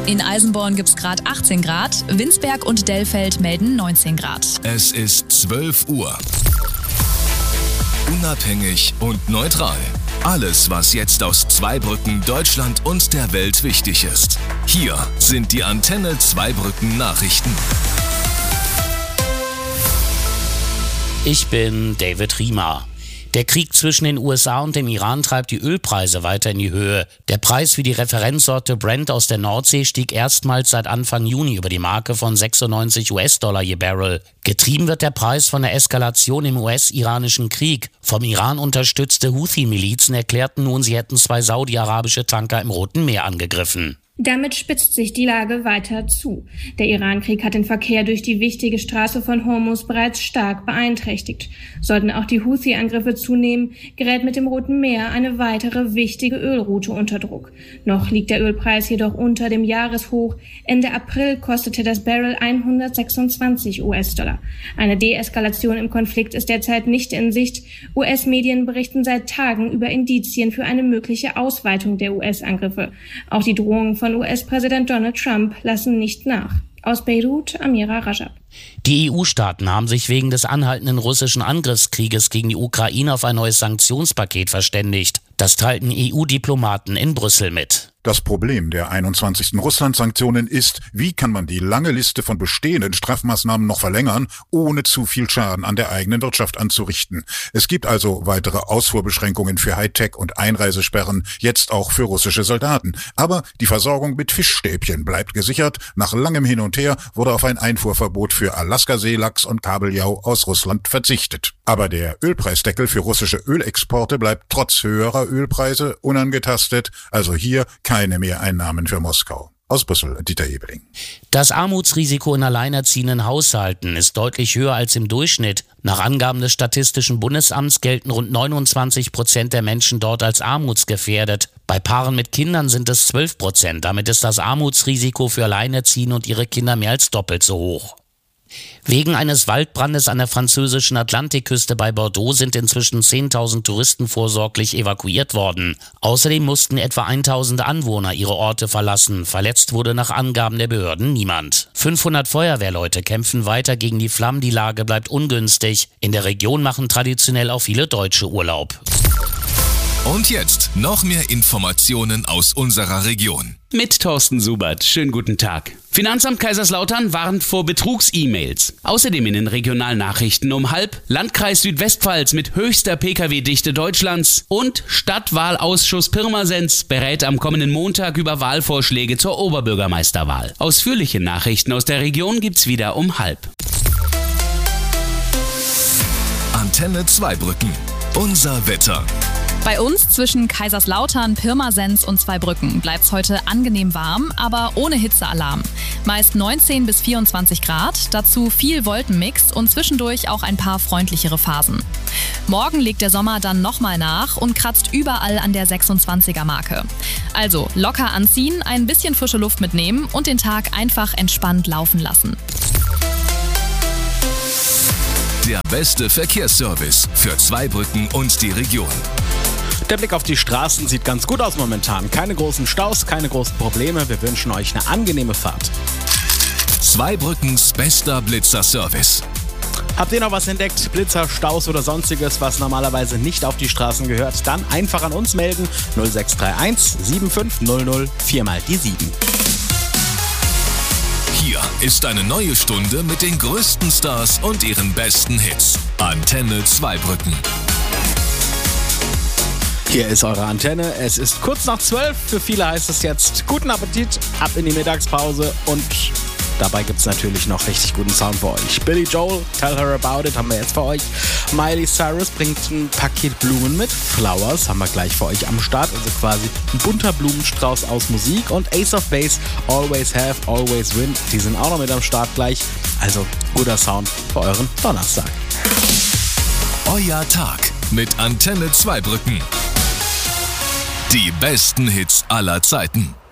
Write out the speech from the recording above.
In Eisenborn gibt es gerade 18 Grad, Winsberg und Dellfeld melden 19 Grad. Es ist 12 Uhr. Unabhängig und neutral. Alles, was jetzt aus Zweibrücken, Deutschland und der Welt wichtig ist. Hier sind die Antenne Zweibrücken Nachrichten. Ich bin David Riemer. Der Krieg zwischen den USA und dem Iran treibt die Ölpreise weiter in die Höhe. Der Preis für die Referenzsorte Brent aus der Nordsee stieg erstmals seit Anfang Juni über die Marke von 96 US-Dollar je Barrel. Getrieben wird der Preis von der Eskalation im US-iranischen Krieg. Vom Iran unterstützte Houthi-Milizen erklärten nun, sie hätten 2 saudi-arabische Tanker im Roten Meer angegriffen. Damit spitzt sich die Lage weiter zu. Der Iran-Krieg hat den Verkehr durch die wichtige Straße von Hormuz bereits stark beeinträchtigt. Sollten auch die Houthi-Angriffe zunehmen, gerät mit dem Roten Meer eine weitere wichtige Ölroute unter Druck. Noch liegt der Ölpreis jedoch unter dem Jahreshoch. Ende April kostete das Barrel 126 US-Dollar. Eine Deeskalation im Konflikt ist derzeit nicht in Sicht. US-Medien berichten seit Tagen über Indizien für eine mögliche Ausweitung der US-Angriffe. Auch die Drohungen von US-Präsident Donald Trump lassen nicht nach. Aus Beirut, Amira Rajab. Die EU-Staaten haben sich wegen des anhaltenden russischen Angriffskrieges gegen die Ukraine auf ein neues Sanktionspaket verständigt. Das teilten EU-Diplomaten in Brüssel mit. Das Problem der 21. Russland-Sanktionen ist, wie kann man die lange Liste von bestehenden Strafmaßnahmen noch verlängern, ohne zu viel Schaden an der eigenen Wirtschaft anzurichten. Es gibt also weitere Ausfuhrbeschränkungen für Hightech und Einreisesperren, jetzt auch für russische Soldaten. Aber die Versorgung mit Fischstäbchen bleibt gesichert. Nach langem Hin und Her wurde auf ein Einfuhrverbot für Alaska-Seelachs und Kabeljau aus Russland verzichtet. Aber der Ölpreisdeckel für russische Ölexporte bleibt trotz höherer Ölpreise unangetastet. Also hier keine Mehreinnahmen für Moskau. Aus Brüssel, Dieter Ebeling. Das Armutsrisiko in alleinerziehenden Haushalten ist deutlich höher als im Durchschnitt. Nach Angaben des Statistischen Bundesamts gelten rund 29% der Menschen dort als armutsgefährdet. Bei Paaren mit Kindern sind es 12%. Damit ist das Armutsrisiko für Alleinerziehende und ihre Kinder mehr als doppelt so hoch. Wegen eines Waldbrandes an der französischen Atlantikküste bei Bordeaux sind inzwischen 10.000 Touristen vorsorglich evakuiert worden. Außerdem mussten etwa 1.000 Anwohner ihre Orte verlassen. Verletzt wurde nach Angaben der Behörden niemand. 500 Feuerwehrleute kämpfen weiter gegen die Flammen. Die Lage bleibt ungünstig. In der Region machen traditionell auch viele Deutsche Urlaub. Und jetzt noch mehr Informationen aus unserer Region. Mit Thorsten Subert. Schönen guten Tag. Finanzamt Kaiserslautern warnt vor Betrugs-E-Mails. Außerdem in den Regionalnachrichten um 12:30 Landkreis Südwestpfalz mit höchster Pkw-Dichte Deutschlands und Stadtwahlausschuss Pirmasens berät am kommenden Montag über Wahlvorschläge zur Oberbürgermeisterwahl. Ausführliche Nachrichten aus der Region gibt's wieder um 12:30. Antenne Zweibrücken. Unser Wetter. Bei uns zwischen Kaiserslautern, Pirmasens und Zweibrücken bleibt es heute angenehm warm, aber ohne Hitzealarm. Meist 19 bis 24 Grad, dazu viel Wolkenmix und zwischendurch auch ein paar freundlichere Phasen. Morgen legt der Sommer dann nochmal nach und kratzt überall an der 26er-Marke. Also locker anziehen, ein bisschen frische Luft mitnehmen und den Tag einfach entspannt laufen lassen. Der beste Verkehrsservice für Zweibrücken und die Region. Der Blick auf die Straßen sieht ganz gut aus momentan. Keine großen Staus, keine großen Probleme. Wir wünschen euch eine angenehme Fahrt. Zweibrückens bester Blitzer-Service. Habt ihr noch was entdeckt? Blitzer, Staus oder sonstiges, was normalerweise nicht auf die Straßen gehört? Dann einfach an uns melden. 0631 7500 4x7. Hier ist eine neue Stunde mit den größten Stars und ihren besten Hits. Antenne Zweibrücken. Hier ist eure Antenne. Es ist kurz nach 12. Für viele heißt es jetzt guten Appetit, ab in die Mittagspause und dabei gibt es natürlich noch richtig guten Sound für euch. Billy Joel, Tell Her About It haben wir jetzt für euch. Miley Cyrus bringt ein Paket Blumen mit. Flowers haben wir gleich für euch am Start. Also quasi ein bunter Blumenstrauß aus Musik. Und Ace of Base, Always Have, Always Win. Die sind auch noch mit am Start gleich. Also guter Sound für euren Donnerstag. Euer Tag mit Antenne Zweibrücken. Die besten Hits aller Zeiten.